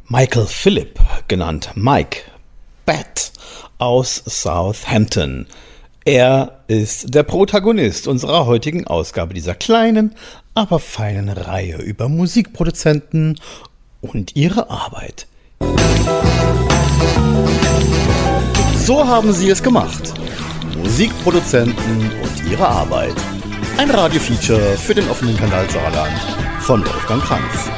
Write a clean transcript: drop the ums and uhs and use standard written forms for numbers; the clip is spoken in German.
Michael Phillip, genannt Mike Batt, aus Southampton. Er ist der Protagonist unserer heutigen Ausgabe dieser kleinen, aber feinen Reihe über Musikproduzenten und ihre Arbeit. So haben sie es gemacht. Musikproduzenten und ihre Arbeit. Ein Radiofeature für den offenen Kanal Saarland von Wolfgang Kranz.